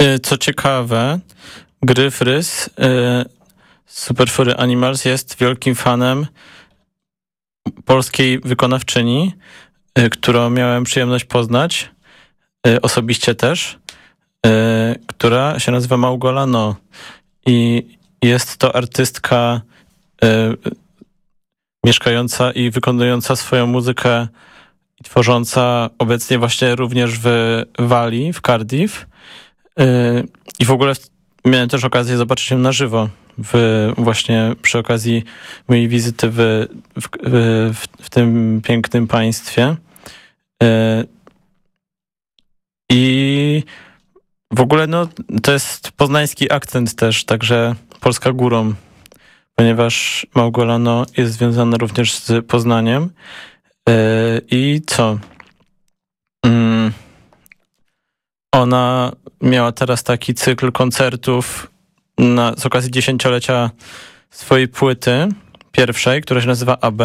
Co ciekawe, Gryf Rys z Super Furry Animals jest wielkim fanem polskiej wykonawczyni, którą miałem przyjemność poznać, osobiście też, która się nazywa Małgola No. I jest to artystka mieszkająca i wykonująca swoją muzykę i tworząca obecnie właśnie również w Walii, w Cardiff. I w ogóle miałem też okazję zobaczyć ją na żywo właśnie przy okazji mojej wizyty w tym pięknym państwie. I w ogóle no, to jest poznański akcent też, także Polska górą, ponieważ Małgola No jest związana również z Poznaniem. I co? Ona miała teraz taki cykl koncertów z okazji 10-lecia swojej płyty pierwszej, która się nazywa AB.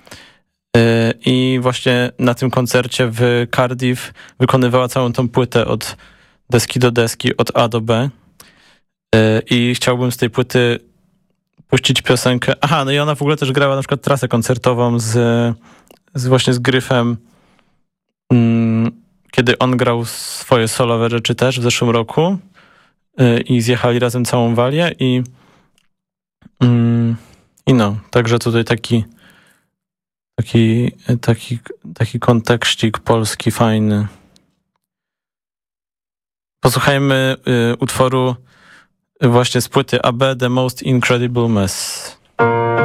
I właśnie na tym koncercie w Cardiff wykonywała całą tą płytę od deski do deski, od A do B. I chciałbym z tej płyty puścić piosenkę. Aha, no i ona w ogóle też grała na przykład trasę koncertową właśnie z Gryfem, kiedy on grał swoje solowe rzeczy też w zeszłym roku i zjechali razem całą Walię i no, także tutaj taki kontekstik polski fajny. Posłuchajmy utworu właśnie z płyty AB The Most Incredible Mess.